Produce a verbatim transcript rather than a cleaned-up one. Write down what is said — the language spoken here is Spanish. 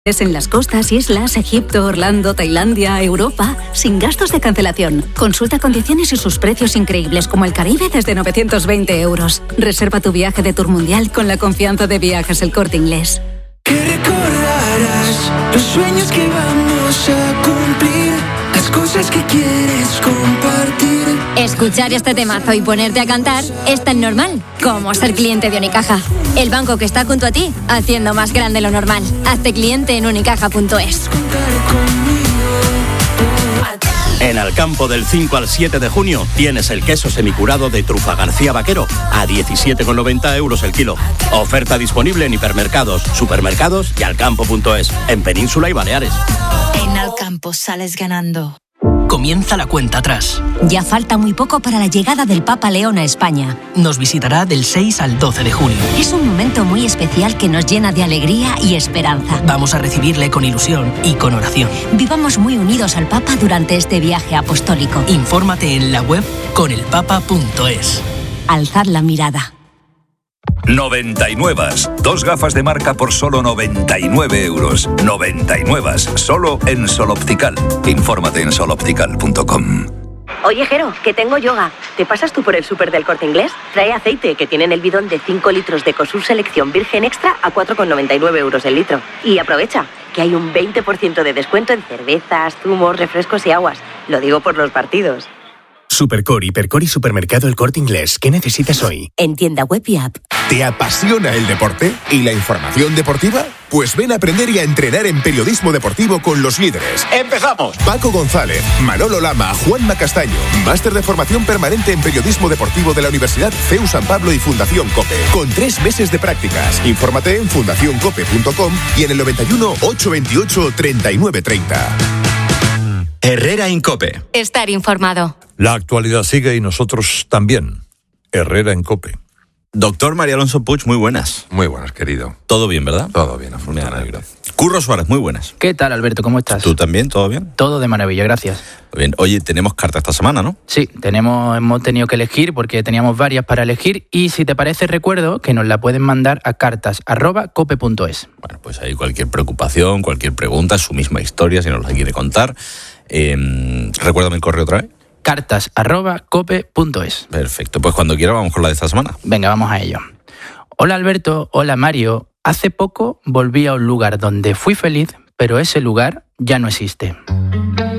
Es en las costas, islas, Egipto, Orlando, Tailandia, Europa, sin gastos de cancelación. Consulta condiciones y sus precios increíbles, como el Caribe desde novecientos veinte euros. Reserva tu viaje de Tour Mundial con la confianza de Viajes El Corte Inglés. Que recordarás los sueños que vamos a cumplir, las cosas que quieres compartir. Escuchar este temazo y ponerte a cantar es tan normal como ser cliente de Unicaja. El banco que está junto a ti, haciendo más grande lo normal. Hazte cliente en unicaja punto es. En Alcampo del cinco al siete de junio tienes el queso semicurado de Trufa García Vaquero a diecisiete con noventa euros el kilo. Oferta disponible en hipermercados, supermercados y alcampo punto es, en Península y Baleares. En Alcampo sales ganando. Comienza la cuenta atrás. Ya falta muy poco para la llegada del Papa León a España. Nos visitará del seis al doce de junio. Es un momento muy especial que nos llena de alegría y esperanza. Vamos a recibirle con ilusión y con oración. Vivamos muy unidos al Papa durante este viaje apostólico. Infórmate en la web con el papa punto es. Alzad la mirada. noventa y nueve. Dos gafas de marca por solo noventa y nueve euros. noventa y nueve. Solo en Sol Optical. Infórmate en sol optical punto com. Oye, Jero, que tengo yoga. ¿Te pasas tú por el súper del Corte Inglés? Trae aceite, que tienen el bidón de cinco litros de Ecosur Selección Virgen Extra a cuatro con noventa y nueve euros el litro. Y aprovecha, que hay un veinte por ciento de descuento en cervezas, zumos, refrescos y aguas. Lo digo por los partidos. Supercor, Hipercor y Supermercado El Corte Inglés. ¿Qué necesitas hoy? En tienda web y app. ¿Te apasiona el deporte y la información deportiva? Pues ven a aprender y a entrenar en periodismo deportivo con los líderes. ¡Empezamos! Paco González, Manolo Lama, Juanma Castaño. Máster de formación permanente en periodismo deportivo de la Universidad C E U San Pablo y Fundación COPE. Con tres meses de prácticas. Infórmate en fundación cope punto com y en el noventa y uno, ochocientos veintiocho, treinta y nueve treinta. Herrera en COPE. Estar informado. La actualidad sigue y nosotros también. Herrera en COPE. Doctor María Alonso Puig, muy buenas. Muy buenas, querido. ¿Todo bien, verdad? Todo bien, afortunadamente. Curro Suárez, muy buenas. ¿Qué tal, Alberto? ¿Cómo estás? ¿Tú también? ¿Todo bien? Todo de maravilla, gracias. Muy bien. Oye, tenemos carta esta semana, ¿no? Sí, tenemos, hemos tenido que elegir porque teníamos varias para elegir y si te parece recuerdo que nos la pueden mandar a cartas arroba cope punto es. Bueno, pues ahí cualquier preocupación, cualquier pregunta, su misma historia, si nos la quiere contar. Eh, recuérdame el correo otra vez. cartas arroba cope punto es. Perfecto, pues cuando quiera vamos con la de esta semana. Venga, vamos a ello. Hola Alberto, hola Mario. Hace poco volví a un lugar donde fui feliz, pero ese lugar ya no existe.